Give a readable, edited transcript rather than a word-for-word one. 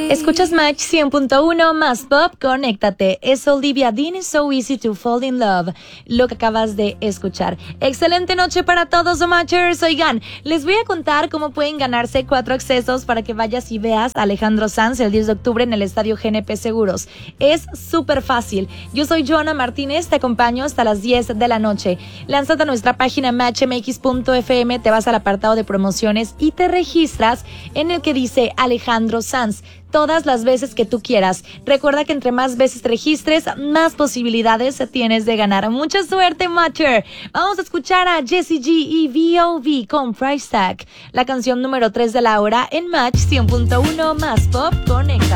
Escuchas Match 100.1 más Pop, conéctate. Es Olivia Dean, It's So Easy to Fall in Love, lo que acabas de escuchar. Excelente noche para todos, Matchers. Oigan, les voy a contar cómo pueden ganarse 4 accesos para que vayas y veas a Alejandro Sanz el 10 de octubre en el Estadio GNP Seguros. Es súper fácil. Yo soy Joana Martínez, te acompaño hasta las 10 de la noche. Lánzate a nuestra página matchmx.fm, te vas al apartado de promociones y te registras en el que dice Alejandro Sanz todas las veces que tú quieras. Recuerda que entre más veces te registres, más posibilidades tienes de ganar. Mucha suerte, Matcher. Vamos a escuchar a Jessie G y V.O.V. con Price Tag, la canción número 3 de la hora en Match 100.1 más Pop. Conecta.